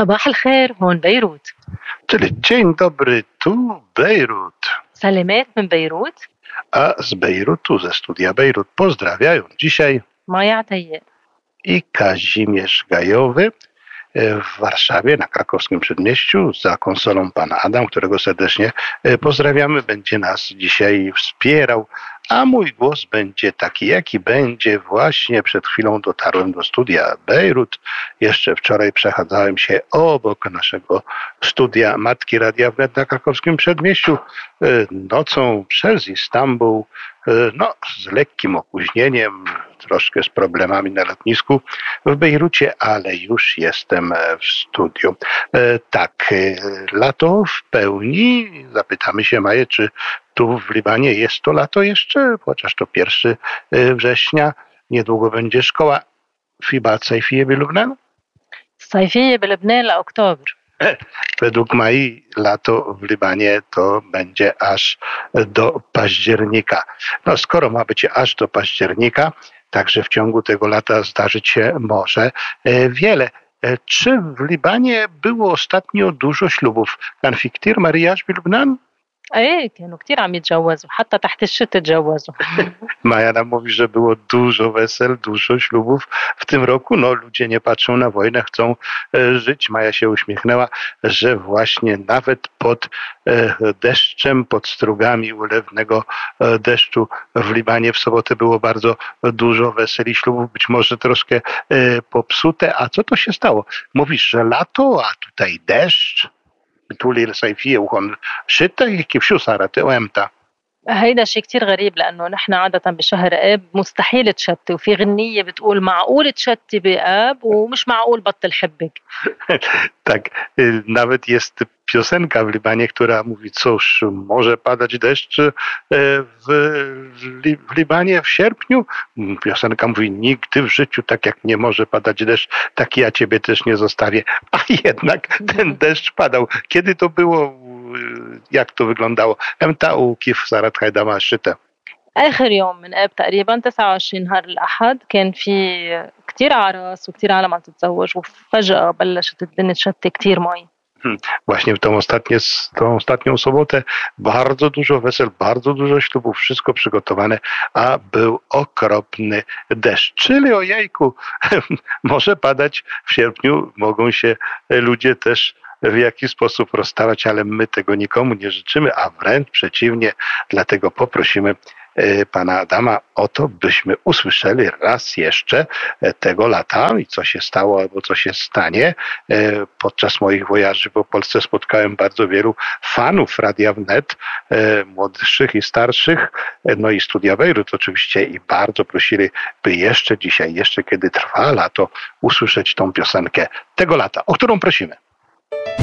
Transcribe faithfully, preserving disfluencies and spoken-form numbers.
صباح الخير، هون بيروت. Czyli dzień dobry, tu Bejrut. سلامات من بيروت. A z Bejrutu, ze studia Bejrut pozdrawiają dzisiaj مايا عتيق. i Kazimierz Gajowy w Warszawie, na Krakowskim Przedmieściu, za konsolą pana Adam, którego serdecznie pozdrawiamy. Będzie nas dzisiaj wspierał, a mój głos będzie taki, jaki będzie. Właśnie przed chwilą dotarłem do studia Bejrut. Jeszcze wczoraj przechadzałem się obok naszego studia Matki Radia Wnet na Krakowskim Przedmieściu nocą przez Istanbul, no z lekkim opóźnieniem, troszkę z problemami na lotnisku w Bejrucie, ale już jestem w studiu. Tak, lato w pełni. Zapytamy się, Maję, czy tu w Libanie jest to lato jeszcze, chociaż to pierwszy września, niedługo będzie szkoła. Fiba Cejfije Bilubnan? الصيفية بلبنان لأكتوبر. Według Mai lato w Libanie to będzie aż do października. No skoro ma być aż do października, także w ciągu tego lata zdarzyć się może wiele. Czy w Libanie było ostatnio dużo ślubów? Kan fi ktir mariaż bilubnan? ايه كانوا كتير عم يتجوزوا حتى تحت الشتاء تجوزوا. Maja nam mówi, że było dużo wesel, dużo ślubów w tym roku. No ludzie nie patrzą na wojnę, chcą e, żyć. Maja się uśmiechnęła, że właśnie nawet pod e, deszczem, pod strugami ulewnego e, deszczu w Libanie w sobotę było bardzo dużo wesel i ślubów, być może troszkę e, popsute. A co to się stało? Mówisz, że lato, a tutaj deszcz? بتقولي الصيفية وهون شتاء هيك بشو صارت وامتى؟ هيدا شيء كتير غريب لأنه نحن عادة بشهر آب مستحيل تشتي، وفي غنية بتقول معقول تشتي بآب ومش معقول بطل حبك. Tak, nawet jest piosenka w Libanie, która mówi, cóż, może padać deszcz w, Li- w Libanie w sierpniu. Piosenka mówi, nigdy w życiu tak jak nie może padać deszcz, tak ja ciebie też nie zostawię. A jednak ten deszcz padał. Kiedy to było? Jak to wyglądało? امتى وكيف صارت هيدا مع الشتاء؟ آخر يوم من آب تقريبا تسعة وعشرين نهار الأحد كان في كتير أعراس وكتير عالم عم تتزوج وفجأة بلشت الدنيا تشتي كتير مي. Właśnie w tą, ostatnie, tą ostatnią sobotę bardzo dużo wesel, bardzo dużo ślubów, wszystko przygotowane, a był okropny deszcz. Czyli o jajku, może padać w sierpniu, mogą się ludzie też w jakiś sposób rozstawać, ale my tego nikomu nie życzymy, a wręcz przeciwnie, dlatego poprosimy pana Adama o to, byśmy usłyszeli raz jeszcze tego lata i co się stało albo co się stanie. Podczas moich wojaży po Polsce spotkałem bardzo wielu fanów Radia Wnet, młodszych i starszych, no i Studia Bejrut oczywiście, i bardzo prosili, by jeszcze dzisiaj, jeszcze kiedy trwa lato, usłyszeć tą piosenkę tego lata, o którą prosimy.